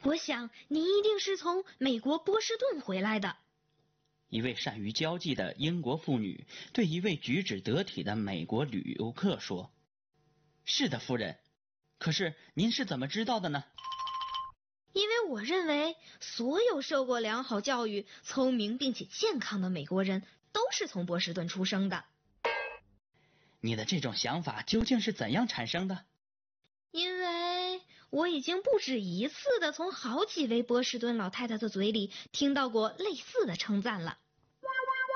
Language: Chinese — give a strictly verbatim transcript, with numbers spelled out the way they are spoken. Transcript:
我想你一定是从美国波士顿回来的。 一位善于交际的英国妇女对一位举止得体的美国旅游客说：是的，夫人。可是您是怎么知道的呢？ 因为我认为所有受过良好教育、聪明并且健康的美国人都是从波士顿出生的。 你的这种想法究竟是怎样产生的？ 因为我已经不止一次的从好几位波士顿老太太的嘴里听到过类似的称赞了。